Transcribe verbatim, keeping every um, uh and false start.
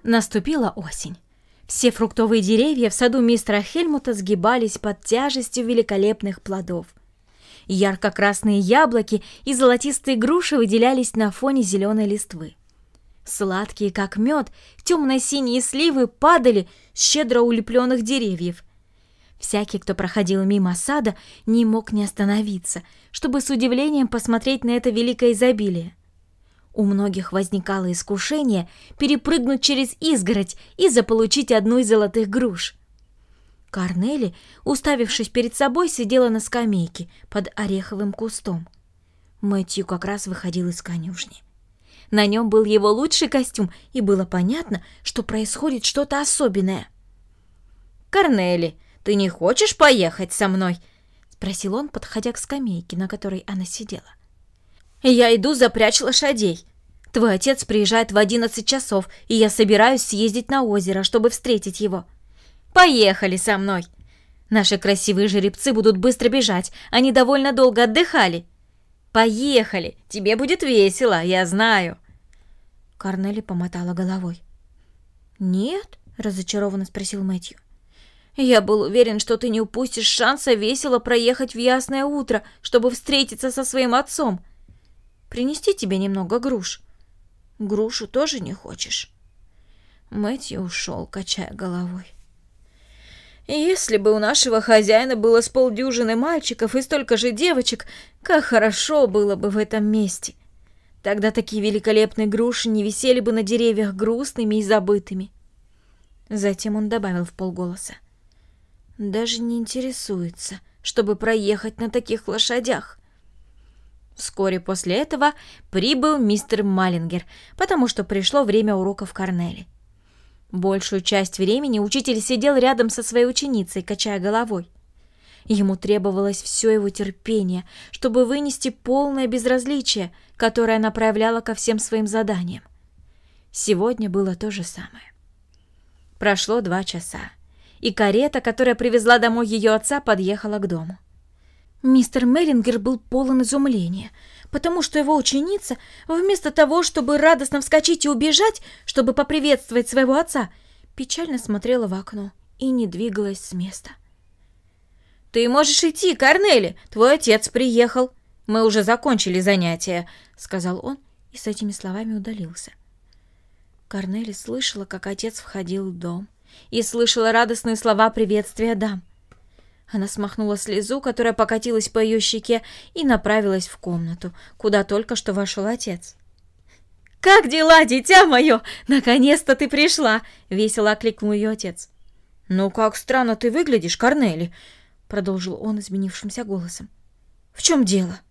Наступила осень. Все фруктовые деревья в саду мистера Хельмута сгибались под тяжестью великолепных плодов. Ярко-красные яблоки и золотистые груши выделялись на фоне зеленой листвы. Сладкие, как мед, темно-синие сливы падали с щедро улепленных деревьев. Всякий, кто проходил мимо сада, не мог не остановиться, чтобы с удивлением посмотреть на это великое изобилие. У многих возникало искушение перепрыгнуть через изгородь и заполучить одну из золотых груш. Корнели, уставившись перед собой, сидела на скамейке под ореховым кустом. Мэтью как раз выходил из конюшни. На нем был его лучший костюм, и было понятно, что происходит что-то особенное. «Корнели, ты не хочешь поехать со мной?» — спросил он, подходя к скамейке, на которой она сидела. «Я иду запрячь лошадей. Твой отец приезжает в одиннадцать часов, и я собираюсь съездить на озеро, чтобы встретить его. Поехали со мной. Наши красивые жеребцы будут быстро бежать, они довольно долго отдыхали. Поехали, тебе будет весело, я знаю». Корнели помотала головой. «Нет?» — разочарованно спросил Мэтью. «Я был уверен, что ты не упустишь шанса весело проехать в ясное утро, чтобы встретиться со своим отцом. Принести тебе немного груш? Грушу тоже не хочешь?» Мэтью ушел, качая головой. «Если бы у нашего хозяина было с полдюжины мальчиков и столько же девочек, как хорошо было бы в этом месте. Тогда такие великолепные груши не висели бы на деревьях грустными и забытыми». Затем он добавил вполголоса: «Даже не интересуется, чтобы проехать на таких лошадях». Вскоре после этого прибыл мистер Маллингер, потому что пришло время уроков Корнели. Большую часть времени учитель сидел рядом со своей ученицей, качая головой. Ему требовалось все его терпение, чтобы вынести полное безразличие, которое она проявляла ко всем своим заданиям. Сегодня было то же самое. Прошло два часа, и карета, которая привезла домой ее отца, подъехала к дому. Мистер Маллингер был полон изумления, потому что его ученица, вместо того, чтобы радостно вскочить и убежать, чтобы поприветствовать своего отца, печально смотрела в окно и не двигалась с места. «Ты можешь идти, Корнели, твой отец приехал. Мы уже закончили занятия», — сказал он и с этими словами удалился. Корнели слышала, как отец входил в дом, и слышала радостные слова приветствия дам. Она смахнула слезу, которая покатилась по ее щеке, и направилась в комнату, куда только что вошел отец. «Как дела, дитя мое? Наконец-то ты пришла!» — весело окликнул ее отец. «Ну, как странно ты выглядишь, Корнели!» — продолжил он изменившимся голосом. «В чем дело?»